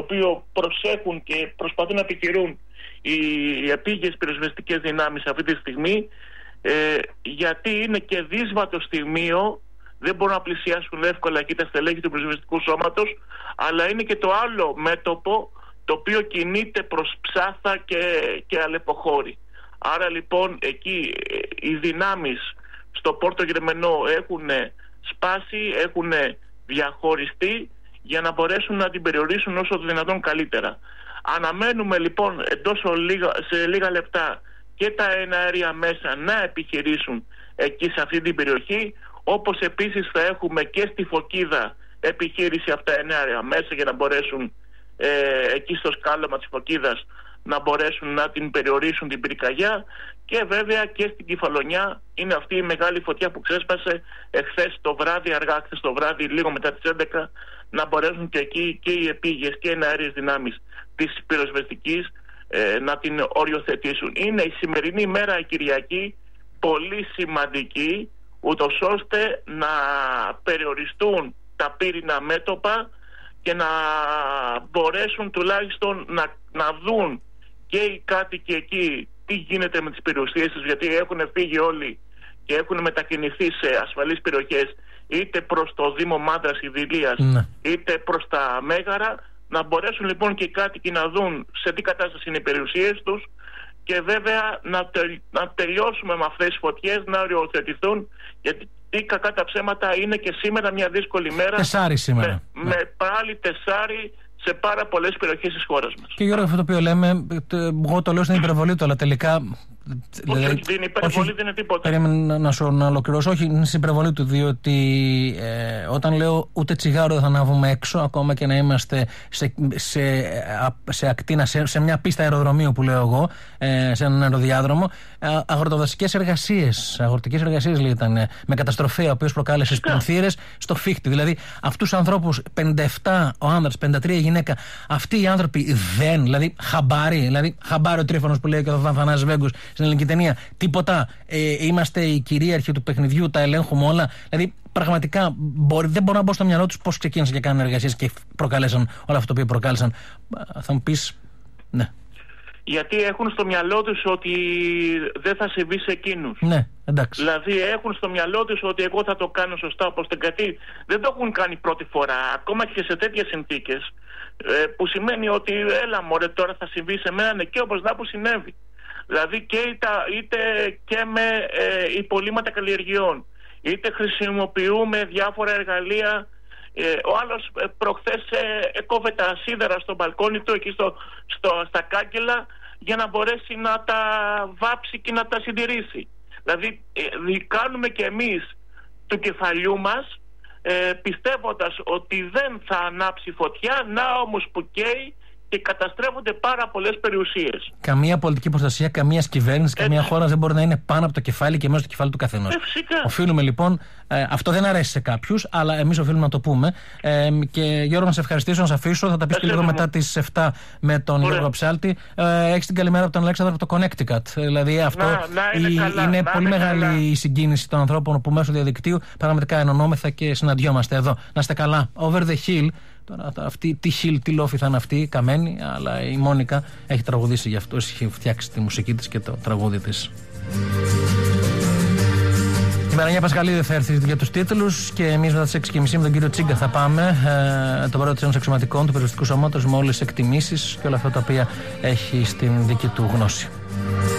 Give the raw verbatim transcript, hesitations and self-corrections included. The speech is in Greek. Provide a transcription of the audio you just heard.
οποίο προσέχουν και προσπαθούν να επιχειρούν οι επίγειες πυροσβεστικές δυνάμεις αυτή τη στιγμή, ε, γιατί είναι και δύσβατο στιγμίο, δεν μπορούν να πλησιάσουν εύκολα εκεί τα στελέχη του πυροσβεστικού σώματος, αλλά είναι και το άλλο μέτωπο το οποίο κινείται προς Ψάθα και, και Αλεποχώρη. Άρα λοιπόν εκεί οι δυνάμεις στο Πόρτο Γερμενό έχουν σπάσει, έχουν διαχωριστεί για να μπορέσουν να την περιορίσουν όσο το δυνατόν καλύτερα. Αναμένουμε λοιπόν εντός σε λίγα λεπτά και τα εναέρια μέσα να επιχειρήσουν εκεί σε αυτή την περιοχή, όπως επίσης θα έχουμε και στη Φωκίδα επιχείρηση από τα εναέρια μέσα για να μπορέσουν ε, εκεί στο σκάλωμα της Φωκίδας να μπορέσουν να την περιορίσουν την πυρκαγιά, και βέβαια και στην Κεφαλονιά είναι αυτή η μεγάλη φωτιά που ξέσπασε εχθές το βράδυ, αργά χθες το βράδυ, λίγο μετά τις έντεκα, να μπορέσουν και εκεί και οι επίγειες και οι εναέριες δυνάμεις της πυροσβεστικής ε, να την οριοθετήσουν. Είναι η σημερινή μέρα, η Κυριακή, πολύ σημαντική, ούτως ώστε να περιοριστούν τα πύρινα μέτωπα και να μπορέσουν τουλάχιστον να, να δουν και οι κάτοικοι εκεί τι γίνεται με τις περιουσίες τους, γιατί έχουν φύγει όλοι και έχουν μετακινηθεί σε ασφαλείς περιοχές, είτε προς το Δήμο Μάντρας Ιδηλίας, ναι, είτε προς τα Μέγαρα, να μπορέσουν λοιπόν και οι κάτοικοι να δουν σε τι κατάσταση είναι οι περιουσίες τους, και βέβαια να, τελ, να τελειώσουμε με αυτές τις φωτιές, να οριοθετηθούν, γιατί κακά τα ψέματα είναι και σήμερα μια δύσκολη μέρα. Τεσάρι σήμερα. Με, ναι. με πάλι τεσάρι σε πάρα πολλές περιοχές της χώρας μας. Και Γιώργο, αυτό το οποίο λέμε, εγώ το λέω στην υπερβολή του, αλλά τελικά. Όχι, δηλαδή, δεν είναι υπερβολή, δεν είναι τίποτα. Περίμενα να σου να ολοκληρώσω. Όχι, είναι στην υπερβολή του, διότι ε, όταν λέω ούτε τσιγάρο δεν θα ανάβουμε έξω, ακόμα και να είμαστε σε, σε, σε ακτίνα, σε, σε μια πίστα αεροδρομίου που λέω εγώ, ε, σε έναν αεροδιάδρομο, ε, αγροτοδασικές εργασίες. Αγροτικές εργασίες ήταν με καταστροφέα, ο οποίος προκάλεσε σπινθήρες στο Φίχτη. Δηλαδή, αυτούς τους ανθρώπους, πενήντα επτά ο άνδρας, πενήντα τρία η γυναίκα, αυτοί οι άνθρωποι δεν, δηλαδή χαμπάρι, δηλαδή χαμπάρι ο Τρίφωνος που λέει και ο Θανάσης Βέγκος στην ελληνική ταινία, τίποτα. Ε, είμαστε οι κυρίαρχοι του παιχνιδιού, τα ελέγχουμε όλα. Δηλαδή, πραγματικά μπορεί, δεν μπορώ να μπω στο μυαλό τους πώς ξεκίνησαν και κάνουν εργασίες και προκάλεσαν όλα αυτά που προκάλεσαν. Θα μου πεις, ναι. Γιατί έχουν στο μυαλό τους ότι δεν θα συμβεί σε εκείνους. Ναι, εντάξει. Δηλαδή έχουν στο μυαλό τους ότι εγώ θα το κάνω σωστά όπως την κατή. Δεν το έχουν κάνει πρώτη φορά, ακόμα και σε τέτοιες συνθήκες, ε, που σημαίνει ότι έλα μωρέ τώρα θα συμβεί σε μένα και όπως να που συνέβη. Δηλαδή και είτε, είτε και με ε, υπολείμματα καλλιεργειών, είτε χρησιμοποιούμε διάφορα εργαλεία. Ε, ο άλλος ε, προχθές ε, έκοβε τα σίδερα στο μπαλκόνι του, εκεί στο, στο, στα κάγκελα, για να μπορέσει να τα βάψει και να τα συντηρήσει. Δηλαδή ε, κάνουμε και εμείς του κεφαλιού μας, ε, πιστεύοντας ότι δεν θα ανάψει φωτιά, να όμως που καίει και καταστρέφονται πάρα πολλές περιουσίες. Καμία πολιτική προστασία, καμία κυβέρνηση, καμία χώρα δεν μπορεί να είναι πάνω από το κεφάλι και μέσα στο κεφάλι του καθενός. Ε, φυσικά. Οφείλουμε λοιπόν, ε, αυτό δεν αρέσει σε κάποιους, αλλά εμείς οφείλουμε να το πούμε. Ε, και Γιώργο, να σε ευχαριστήσω, να σε αφήσω. Θα τα πεις και λίγο μετά τις εφτά με τον Ωραία. Γιώργο Ψάλτη. Ε, έχεις την καλημέρα από τον Αλέξανδρο από το Connecticut. Δηλαδή αυτό να, να είναι, η, καλά, είναι να πολύ είναι μεγάλη καλά. η συγκίνηση των ανθρώπων που μέσω διαδικτύου πραγματικά ενωνόμεθα και συναντιόμαστε εδώ. Να είστε καλά. Over the hill. Τώρα, αυτή, τι χιλ, τι λόφι θα είναι αυτή, καμένη, αλλά η Μόνικα έχει τραγουδήσει γι' αυτό, έχει φτιάξει τη μουσική της και το τραγούδι της. Η Μαρανιά Πασχαλίδη θα έρθει για τους τίτλους και εμείς μετά τις έξι και μισή με τον κύριο Τσίγκα θα πάμε, ε, το πρώτο της Ένωσης Αξιωματικών του Περιοριστικού Σώματος, με όλες τις εκτιμήσεις και όλα αυτά τα οποία έχει στην δική του γνώση.